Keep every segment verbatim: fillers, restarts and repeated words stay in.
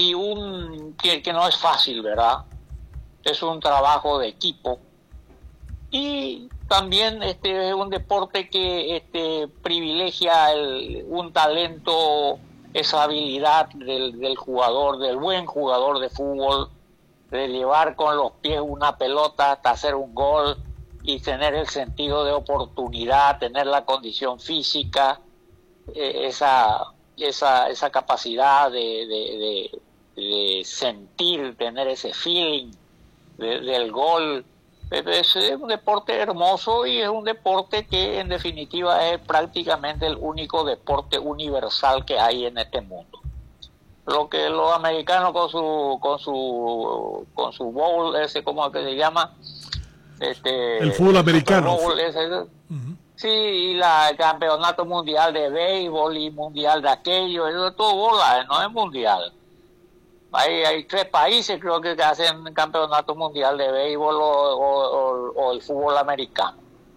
y un que, que no es fácil, ¿verdad? Es un trabajo de equipo. Y también este es un deporte que este, privilegia el, un talento, esa habilidad del, del jugador, del buen jugador de fútbol, de llevar con los pies una pelota hasta hacer un gol y tener el sentido de oportunidad, tener la condición física, eh, esa, esa, esa capacidad de, de, de, de sentir, tener ese feeling de, del gol. Es un deporte hermoso y es un deporte que en definitiva es prácticamente el único deporte universal que hay en este mundo. Lo que los americanos con su con su con su bowl ese, ¿cómo es que se llama? Este, el fútbol americano. Bowl ese, uh-huh. Sí, y la, el campeonato mundial de béisbol y mundial de aquello, eso es todo bola, no es mundial. Hay, hay tres países creo que hacen campeonato mundial de béisbol o, o, o, o el fútbol americano.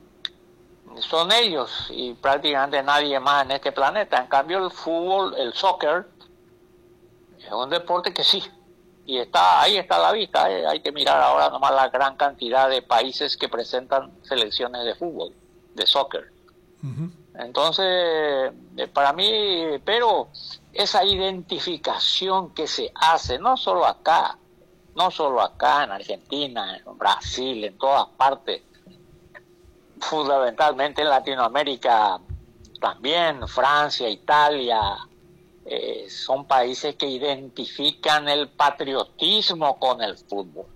Son ellos y prácticamente nadie más en este planeta. En cambio el fútbol, el soccer, es un deporte que sí, y está ahí está a la vista. Eh. Hay que mirar ahora nomás la gran cantidad de países que presentan selecciones de fútbol, de soccer. Uh-huh. Entonces, para mí, pero esa identificación que se hace, no solo acá, no solo acá en Argentina, en Brasil, en todas partes, fundamentalmente en Latinoamérica también, Francia, Italia, eh, son países que identifican el patriotismo con el fútbol.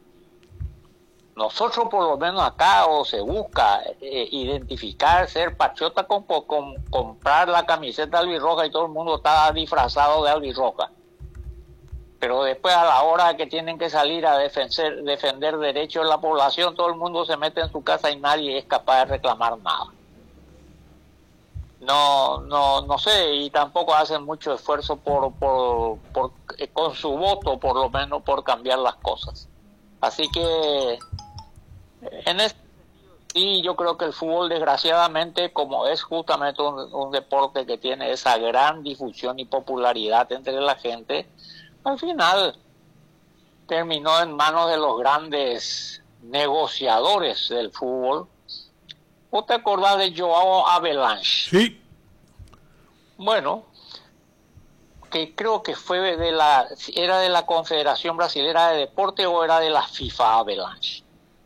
Nosotros por lo menos acá o se busca eh, identificar, ser patriota con, con comprar la camiseta albirroja y todo el mundo está disfrazado de albirroja. Pero después a la hora que tienen que salir a defender, defender derechos de la población, todo el mundo se mete en su casa y nadie es capaz de reclamar nada. No, no, no sé, y tampoco hacen mucho esfuerzo por, por, por, eh, con su voto por lo menos por cambiar las cosas. Así que en este sí, yo creo que el fútbol desgraciadamente, como es justamente un, un deporte que tiene esa gran difusión y popularidad entre la gente, al final terminó en manos de los grandes negociadores del fútbol. ¿Vos te acordás de João Havelange? Sí. Bueno, que creo que fue de la, era de la Confederación Brasilera de Deporte o era de la FIFA Havelange.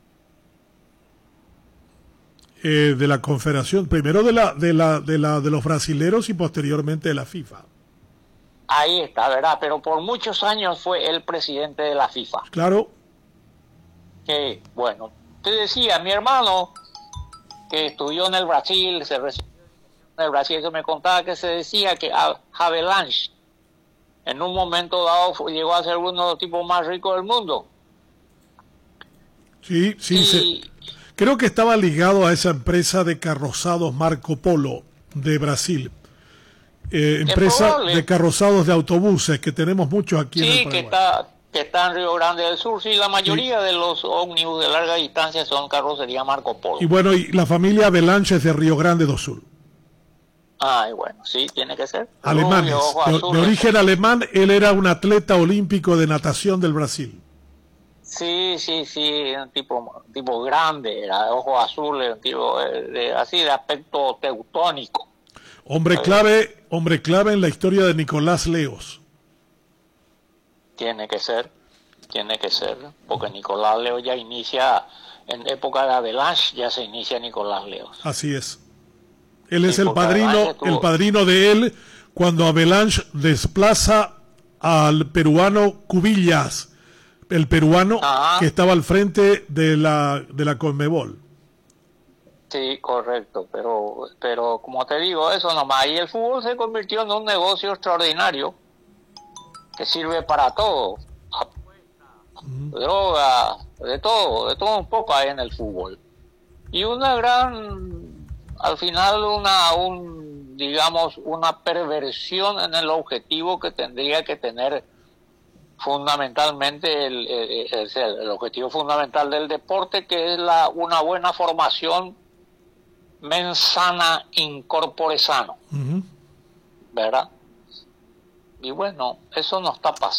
Eh, de la Confederación, primero de la, de la, de la, de los brasileros y posteriormente de la FIFA. Ahí está, ¿verdad? Pero por muchos años fue el presidente de la FIFA. Claro. Que, bueno, te decía, mi hermano, que estudió en el Brasil, se recibió en el Brasil, que me contaba que se decía que Havelange, en un momento dado, llegó a ser uno de los tipos más ricos del mundo. Sí, sí, y, se... creo que estaba ligado a esa empresa de carrozados Marco Polo de Brasil. Eh, empresa de carrozados de autobuses que tenemos muchos aquí sí, en el Paraguay. Que está, que está en Río Grande del Sur, sí, la mayoría sí. de los ómnibus de larga distancia son carrocería Marco Polo. Y bueno, y la familia Havelange es de Río Grande do Sul. Ay, bueno, sí, tiene que ser. Alemanes, de, de origen alemán, él era un atleta olímpico de natación del Brasil. Sí, sí, sí, un tipo, tipo grande, era de ojos azules, un tipo de, de, así de aspecto teutónico. Hombre clave, hombre clave en la historia de Nicolás Leos. Tiene que ser, tiene que ser, porque Nicolás Leos ya inicia, en época de Havelange ya se inicia Nicolás Leos. Así es. Él sí, es el padrino, tuvo... el padrino de él cuando Havelange desplaza al peruano Cubillas, el peruano Ajá. que estaba al frente de la de la Conmebol. Sí, correcto, pero pero como te digo, eso nomás. Y el fútbol se convirtió en un negocio extraordinario que sirve para todo. Mm. Droga, de todo, de todo un poco hay en el fútbol. Y una gran, al final una, un, digamos, una perversión en el objetivo que tendría que tener fundamentalmente el, el, el, el objetivo fundamental del deporte, que es la una buena formación mens sana in corpore sano, uh-huh. ¿verdad? Y bueno, eso no está pasando.